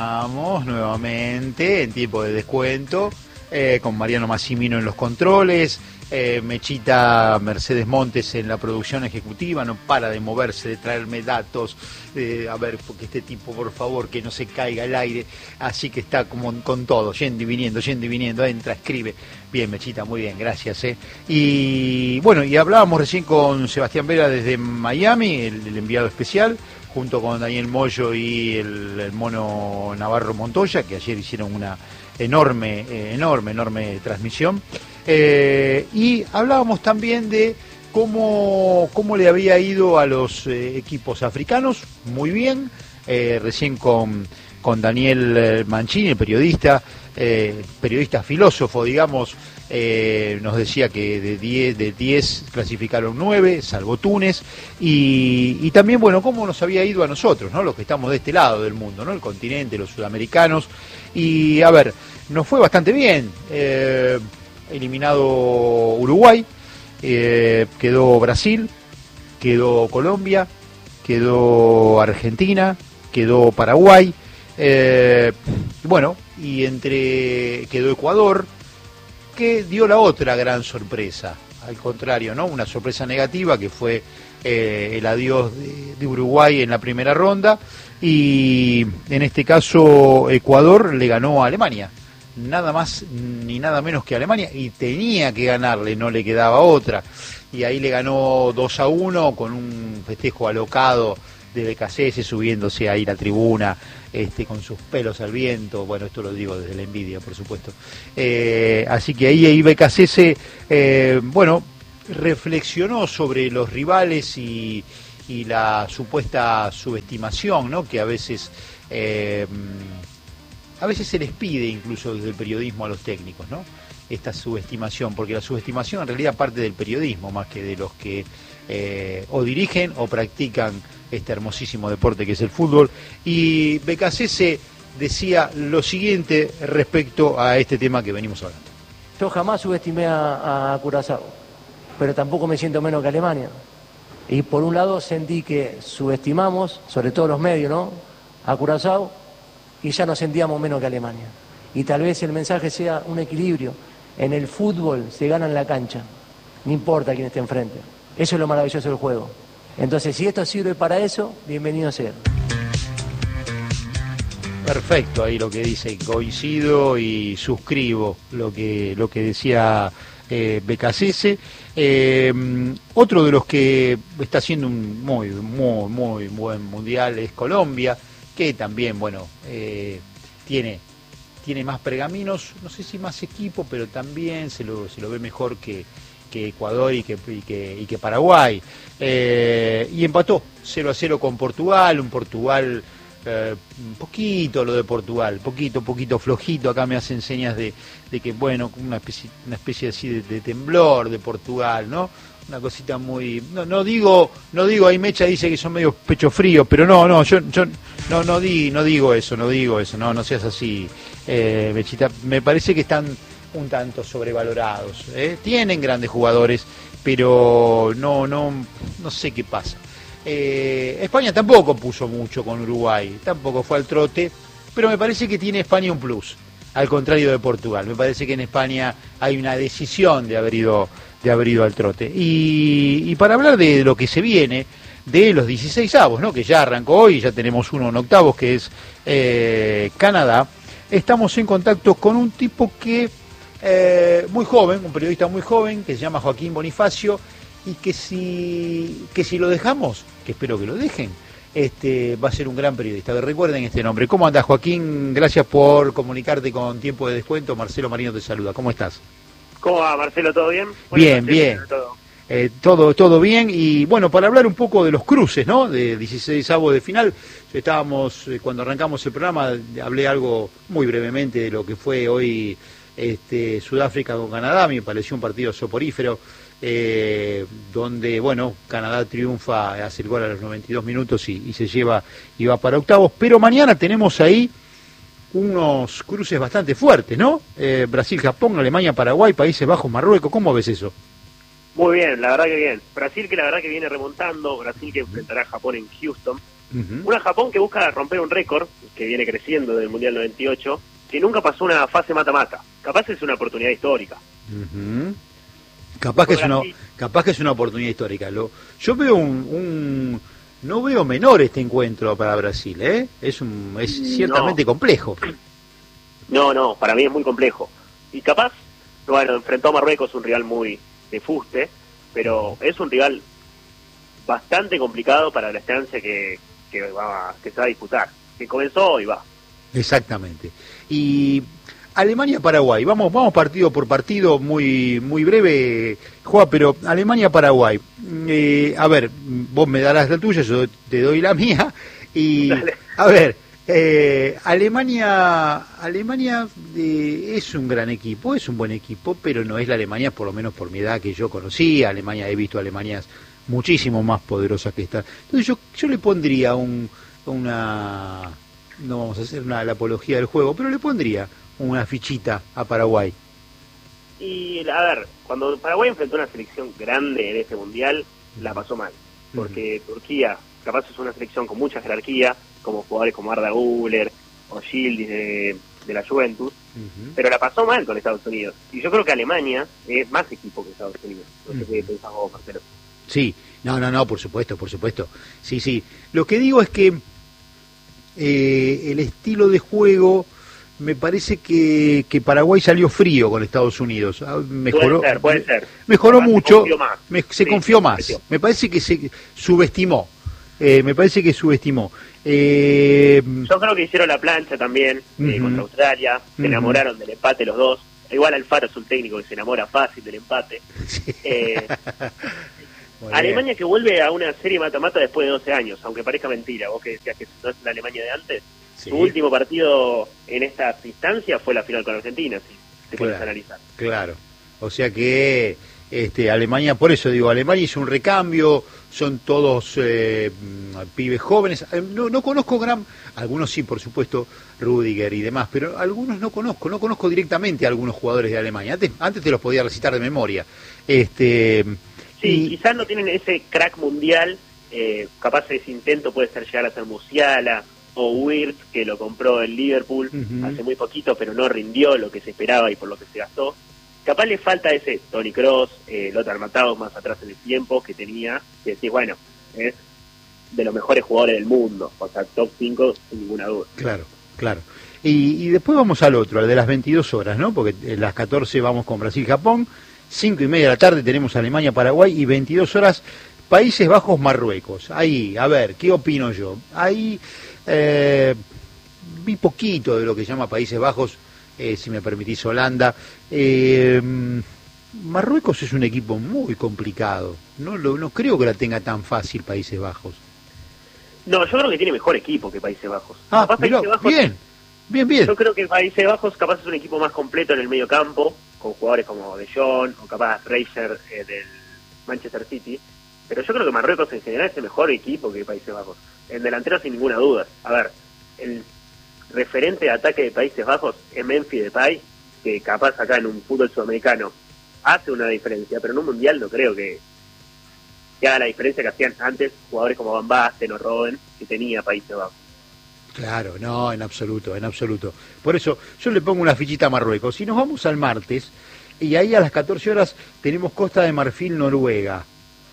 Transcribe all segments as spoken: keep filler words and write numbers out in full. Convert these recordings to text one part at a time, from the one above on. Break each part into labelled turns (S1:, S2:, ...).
S1: Vamos nuevamente en tiempo de descuento, eh, con Mariano Massimino en los controles, eh, Mechita Mercedes Montes en la producción ejecutiva, no para de moverse, de traerme datos, eh, a ver, porque este tipo, por favor, que no se caiga el aire, así que está como con todo, yendo y viniendo, yendo y viniendo, entra, escribe. Bien, Mechita, muy bien, gracias. Eh. Y bueno, y hablábamos recién con Sebastián Vera desde Miami, el, el enviado especial, junto con Daniel Moyo y el, el mono Navarro Montoya, que ayer hicieron una enorme, eh, enorme, enorme transmisión. Eh, y hablábamos también de cómo, cómo le había ido a los eh, equipos africanos, muy bien, eh, recién con, con Daniel Mancini, el periodista, eh, periodista filósofo, digamos, Eh, nos decía que de diez, de diez clasificaron nueve, salvo Túnez, y, y también, bueno, cómo nos había ido a nosotros, ¿no? Los que estamos de este lado del mundo, ¿no? El continente, los sudamericanos, y a ver, nos fue bastante bien, eh, eliminado Uruguay, eh, quedó Brasil, quedó Colombia, quedó Argentina, quedó Paraguay, eh, bueno, y entre quedó Ecuador, que dio la otra gran sorpresa, al contrario, ¿no? Una sorpresa negativa que fue eh, el adiós de, de Uruguay en la primera ronda, y en este caso Ecuador le ganó a Alemania, nada más ni nada menos que a Alemania, y tenía que ganarle, no le quedaba otra, y ahí le ganó dos a uno con un festejo alocado de B K C S subiéndose ahí la tribuna, este, con sus pelos al viento, bueno, esto lo digo desde la envidia, por supuesto. Eh, así que ahí, ahí B K C S, eh, bueno, reflexionó sobre los rivales y, y la supuesta subestimación, ¿no? Que a veces, eh, a veces se les pide incluso desde el periodismo a los técnicos, ¿no? Esta subestimación, porque la subestimación en realidad parte del periodismo más que de los que eh, o dirigen o practican este hermosísimo deporte que es el fútbol. Y B K C S decía lo siguiente respecto a este tema que venimos hablando.
S2: Yo jamás subestimé a, a Curazao, pero tampoco me siento menos que Alemania. Y por un lado sentí que subestimamos, sobre todo los medios, ¿no?, a Curazao, y ya nos sentíamos menos que Alemania. Y tal vez el mensaje sea un equilibrio. En el fútbol se gana en la cancha, no importa quién esté enfrente. Eso es lo maravilloso del juego. Entonces, si esto sirve para eso, bienvenido sea.
S1: Perfecto, ahí lo que dice, coincido y suscribo lo que lo que decía eh, B K C S. Eh, otro de los que está haciendo un muy, muy, muy buen mundial es Colombia, que también, bueno, eh, tiene, tiene más pergaminos, no sé si más equipo, pero también se lo, se lo ve mejor que que Ecuador y que, y que, y que Paraguay, eh, y empató cero a cero con Portugal, un Portugal, eh, un poquito lo de Portugal, poquito, poquito flojito, acá me hacen señas de, de que, bueno, una especie, una especie así de, de temblor de Portugal, ¿no? Una cosita muy, no, no digo, no digo, ahí Mecha dice que son medio pecho frío, pero no, no, yo, yo no, no di, no digo eso, no digo eso, no, no seas así, eh, Mechita, me parece que están un tanto sobrevalorados, ¿eh? Tienen grandes jugadores, pero no, no, no sé qué pasa. Eh, España tampoco puso mucho con Uruguay, tampoco fue al trote, pero me parece que tiene España un plus, al contrario de Portugal. Me parece que en España hay una decisión de haber ido, de haber ido al trote. Y, y para hablar de lo que se viene, de los dieciseisavos, ¿no?, que ya arrancó hoy, ya tenemos uno en octavos, que es eh, Canadá, estamos en contacto con un tipo que Eh, muy joven, un periodista muy joven que se llama Joaquín Bonifacio, y que si que si lo dejamos, que espero que lo dejen, este va a ser un gran periodista. Recuerden este nombre. ¿Cómo andás, Joaquín? Gracias por comunicarte con Tiempo de Descuento. Marcelo Marino te saluda. ¿Cómo estás?
S3: ¿Cómo va, Marcelo? ¿Todo bien?
S1: Bien, bien. Todo. Eh, todo, todo bien. Y bueno, para hablar un poco de los cruces, ¿no?, de dieciseisavos de final, estábamos, eh, cuando arrancamos el programa, hablé algo muy brevemente de lo que fue hoy Este, Sudáfrica con Canadá. Me pareció un partido soporífero, eh, donde, bueno, Canadá triunfa, hace el gol a los noventa y dos minutos y, y se lleva y va para octavos, pero mañana tenemos ahí unos cruces bastante fuertes, ¿no? Eh, Brasil, Japón, Alemania, Paraguay, Países Bajos, Marruecos. ¿Cómo ves eso?
S3: Muy bien, la verdad que bien. Brasil, que la verdad que viene remontando, Brasil que enfrentará a Japón en Houston, Uh-huh. Una Japón que busca romper un récord, que viene creciendo del Mundial noventa y ocho, que nunca pasó una fase mata-mata. Capaz es una oportunidad histórica.
S1: Uh-huh. Capaz que es una, capaz que es una oportunidad histórica. Lo, yo veo un, un, no veo menor este encuentro para Brasil, ¿eh? Es un, es ciertamente no. complejo.
S3: No, no, para mí es muy complejo. Y capaz, bueno, enfrentó a Marruecos, un rival muy de fuste, pero es un rival bastante complicado para la estancia que, que, va, que se va a disputar, que comenzó y va.
S1: Exactamente. Y Alemania-Paraguay, vamos vamos partido por partido, muy muy breve, Juan, pero Alemania-Paraguay. Eh, a ver, vos me darás la tuya, yo te doy la mía. Y, Dale. a ver, eh, Alemania Alemania eh, es un gran equipo, es un buen equipo, pero no es la Alemania, por lo menos por mi edad, que yo conocí. Alemania, he visto Alemanias muchísimo más poderosas que esta. Entonces yo yo le pondría un una... no vamos a hacer una la apología del juego, pero le pondría una fichita a Paraguay.
S3: Y a ver, cuando Paraguay enfrentó una selección grande en este mundial, la pasó mal, porque uh-huh. Turquía capaz es una selección con mucha jerarquía, como jugadores como Arda Güler o Yildiz de, de la Juventus, uh-huh. pero la pasó mal con Estados Unidos. Y yo creo que Alemania es más equipo que Estados Unidos. No sé uh-huh. qué pensás vos, Marcelo.
S1: Sí, no, no, no, por supuesto, por supuesto. Sí, sí. Lo que digo es que eh, el estilo de juego, me parece que, que Paraguay salió frío con Estados Unidos. Mejoró,
S3: puede ser, puede ser.
S1: Mejoró
S3: Además,
S1: mucho,
S3: se confió más.
S1: Me, se
S3: sí,
S1: confió más. Se me parece que se subestimó. Eh, me parece que subestimó. Eh,
S3: Yo creo que hicieron la plancha también uh-huh. eh, contra Australia. Se uh-huh. enamoraron del empate los dos. Igual Alfaro es un técnico que se enamora fácil del empate. Sí. Eh, Alemania que vuelve a una serie mata-mata después de doce años, aunque parezca mentira. Vos que decías que no es la Alemania de antes. Sí. Su último partido en esta instancia fue la final con Argentina, si te puedes
S1: claro,
S3: analizar.
S1: Claro. O sea que este, Alemania, por eso digo, Alemania hizo un recambio, son todos eh, pibes jóvenes. No, no conozco gran, algunos sí, por supuesto, Rüdiger y demás, pero algunos no conozco, no conozco directamente a algunos jugadores de Alemania. Antes, antes te los podía recitar de memoria. Este,
S3: sí, y... quizás no tienen ese crack mundial, eh, capaz ese intento puede ser llegar a ser Musiala o Wirtz, que lo compró el Liverpool uh-huh. hace muy poquito, pero no rindió lo que se esperaba y por lo que se gastó. Capaz le falta ese Toni Kroos, eh, Lothar Matthäus más atrás en el tiempo que tenía, que decís, bueno, es de los mejores jugadores del mundo, o sea, top cinco sin ninguna duda.
S1: Claro, claro. Y, y después vamos al otro, al de las veintidós horas, ¿no? Porque en las catorce vamos con Brasil-Japón, cinco y media de la tarde tenemos Alemania-Paraguay y veintidós horas Países Bajos-Marruecos. Ahí, a ver, ¿qué opino yo? Ahí... Eh, vi poquito de lo que se llama Países Bajos, eh, si me permitís Holanda. Eh, Marruecos es un equipo muy complicado, no, lo, no creo que la tenga tan fácil Países Bajos.
S3: No, yo creo que tiene mejor equipo que Países Bajos.
S1: Ah, mirá, Países Bajos bien, bien, bien.
S3: Yo creo que Países Bajos capaz es un equipo más completo en el medio campo, con jugadores como De Jong o capaz Reiser eh, del Manchester City. Pero yo creo que Marruecos en general es el mejor equipo que Países Bajos. El delantero sin ninguna duda. A ver, el referente de ataque de Países Bajos es Memphis Depay, que capaz acá en un fútbol sudamericano hace una diferencia, pero en un mundial no creo que, que haga la diferencia que hacían antes jugadores como Van Basten o Robben, que tenía Países Bajos.
S1: Claro, no, en absoluto, en absoluto. Por eso yo le pongo una fichita a Marruecos. Si nos vamos al martes, y ahí a las catorce horas tenemos Costa de Marfil, Noruega.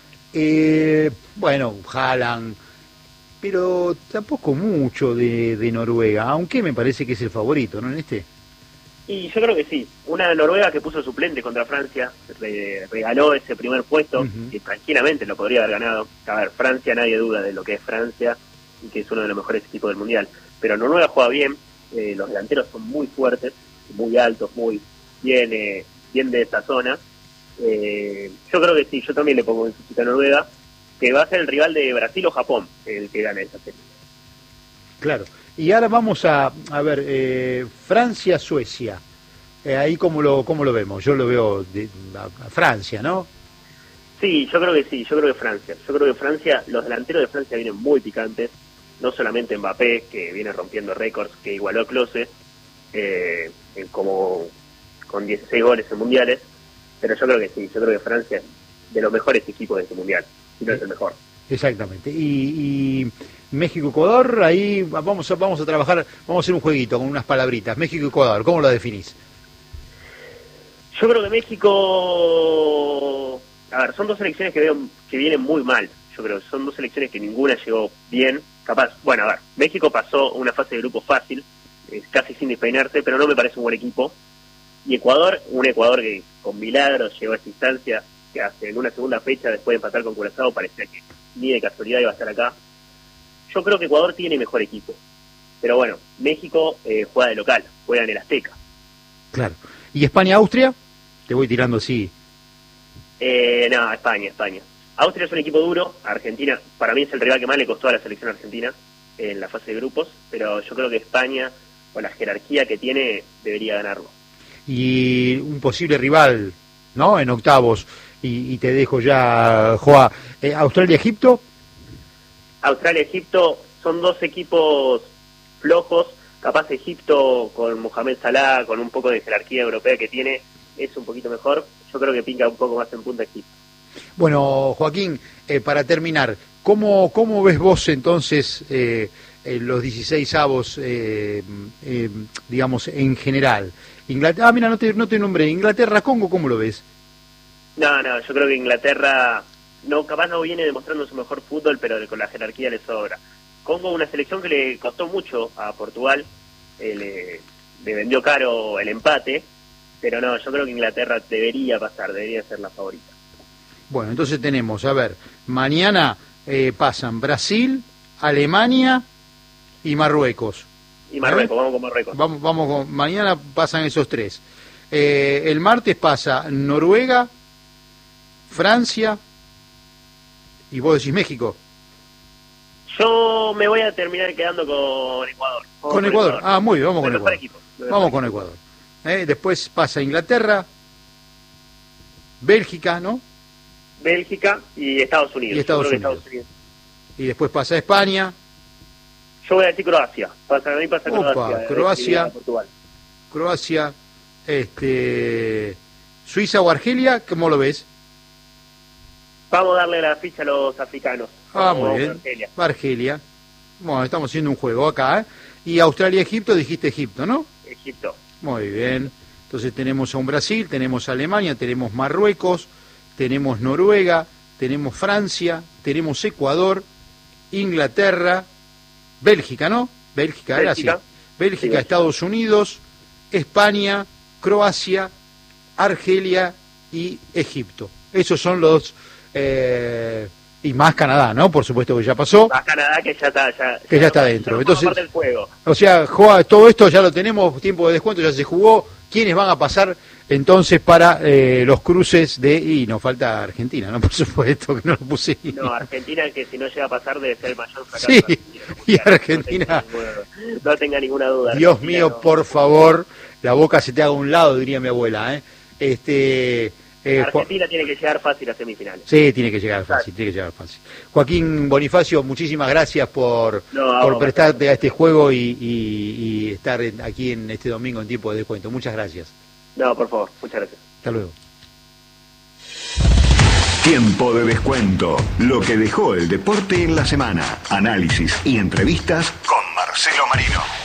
S1: Eh, bueno, Haaland, pero tampoco mucho de, de Noruega, aunque me parece que es el favorito, ¿no? En este.
S3: Y yo creo que sí. Una Noruega que puso suplente contra Francia, re, regaló ese primer puesto, uh-huh. que tranquilamente lo podría haber ganado. A ver, Francia, nadie duda de lo que es Francia y que es uno de los mejores equipos del mundial. Pero Noruega juega bien, eh, los delanteros son muy fuertes, muy altos, muy bien, eh, bien de esta zona. Eh, yo creo que sí, yo también le pongo en fichita a Noruega, que va a ser el rival de Brasil o Japón, el que gane esa serie.
S1: Claro, y ahora vamos a, a ver, eh, Francia-Suecia, eh, ahí cómo lo, cómo lo vemos, yo lo veo de, a, a Francia, ¿no?
S3: Sí, yo creo que sí, yo creo que Francia, yo creo que Francia, los delanteros de Francia vienen muy picantes, no solamente Mbappé, que viene rompiendo récords, que igualó a Klose, eh, como con dieciséis goles en mundiales, pero yo creo que sí, yo creo que Francia es de los mejores equipos de este mundial, si no es el mejor.
S1: Exactamente. Y, y México-Ecuador, ahí vamos a, vamos a trabajar, vamos a hacer un jueguito con unas palabritas. México-Ecuador, ¿cómo lo definís?
S3: Yo creo que México... A ver, son dos selecciones que veo que vienen muy mal. Yo creo que son dos selecciones que ninguna llegó bien. Capaz, bueno, a ver, México pasó una fase de grupo fácil, eh, casi sin despeinarse, pero no me parece un buen equipo. Y Ecuador, un Ecuador que con milagros llegó a esta instancia, que hace en una segunda fecha, después de empatar con Curazao, parecía que ni de casualidad iba a estar acá. Yo creo que Ecuador tiene mejor equipo. Pero bueno, México eh, juega de local, juega en el Azteca.
S1: Claro. ¿Y España-Austria? Te voy tirando así.
S3: Eh, no, España, España. Austria es un equipo duro, Argentina, para mí es el rival que más le costó a la selección argentina en la fase de grupos, pero yo creo que España, con la jerarquía que tiene, debería ganarlo.
S1: Y un posible rival, ¿no? En octavos, y, y te dejo ya, Joa, eh, ¿Australia-Egipto?
S3: Australia-Egipto son dos equipos flojos, capaz Egipto con Mohamed Salah, con un poco de jerarquía europea que tiene, es un poquito mejor. Yo creo que pinca un poco más en punta Egipto.
S1: Bueno, Joaquín, eh, para terminar, ¿cómo, cómo ves vos entonces eh, eh, los dieciséis avos, eh, eh, digamos, en general? Inglaterra, ah, mira, no te, no te nombré. Inglaterra-Congo, ¿cómo lo ves?
S3: No, no, yo creo que Inglaterra, no capaz no viene demostrando su mejor fútbol, pero con la jerarquía le sobra. Congo, una selección que le costó mucho a Portugal, eh, le, le vendió caro el empate, pero no, yo creo que Inglaterra debería pasar, debería ser la favorita.
S1: Bueno, entonces tenemos, a ver, mañana eh, pasan Brasil, Alemania y Marruecos.
S3: Y Marruecos, vamos con Marruecos.
S1: Vamos, vamos con, mañana pasan esos tres. Eh, el martes pasa Noruega, Francia, y vos decís México.
S3: Yo me voy a terminar quedando con Ecuador.
S1: Con, con Ecuador. Ecuador, ah, muy bien, vamos con Ecuador.
S3: Equipo,
S1: vamos con Ecuador. Eh, después pasa Inglaterra, Bélgica, ¿no?
S3: Bélgica y Estados Unidos.
S1: Y Estados, Unidos. Estados Unidos. Y después pasa España.
S3: Yo voy a decir Croacia. Pasa, a mí pasa
S1: Opa,
S3: Croacia.
S1: Croacia, Croacia, este, Suiza o Argelia, ¿cómo lo ves?
S3: Vamos a darle la ficha a los africanos.
S1: Ah, muy bien. Argelia. Argelia. Bueno, estamos haciendo un juego acá, ¿eh? Y Australia-Egipto, dijiste Egipto, ¿no?
S3: Egipto.
S1: Muy bien. Entonces tenemos a un Brasil, tenemos a Alemania, tenemos Marruecos, tenemos Noruega, tenemos Francia, tenemos Ecuador, Inglaterra, Bélgica, ¿no? Bélgica, era así. Bélgica, sí, Estados Unidos, España, Croacia, Argelia y Egipto. Esos son los... Eh, y más Canadá, ¿no? Por supuesto que ya pasó.
S3: Más Canadá que ya está, ya,
S1: que ya, ya está dentro. Entonces,
S3: del juego.
S1: O sea, Joa, todo esto ya lo tenemos, tiempo de descuento ya se jugó. ¿Quiénes van a pasar entonces para eh, los cruces de... Y nos falta Argentina, ¿no? Por supuesto que no lo puse.
S3: No, Argentina, que si no llega a pasar debe ser el mayor fracaso.
S1: Sí, y Argentina...
S3: No tenga, ninguna, no tenga ninguna duda.
S1: Dios
S3: Argentina,
S1: mío,
S3: no.
S1: por favor, la boca se te haga a un lado, diría mi abuela, ¿eh? Este...
S3: Eh, Argentina Ju- tiene que llegar fácil a semifinales.
S1: Sí, tiene que llegar fácil, tiene que llegar fácil. Joaquín Bonifacio, muchísimas gracias por,
S3: no,
S1: por prestarte a este juego y, y, y estar en, aquí en este domingo en tiempo de descuento. Muchas gracias.
S3: No, por favor, muchas gracias.
S1: Hasta luego.
S4: Tiempo de descuento. Lo que dejó el deporte en la semana. Análisis y entrevistas con Marcelo Marino.